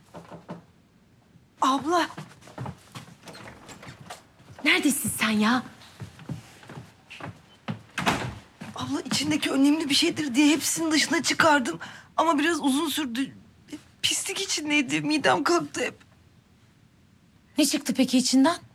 Abla. Neredesin sen ya? Abla içindeki önemli bir şeydir diye hepsinin dışına çıkardım. Ama biraz uzun sürdü. Pislik içindeydi. Midem kalktı hep. Ne çıktı peki içinden?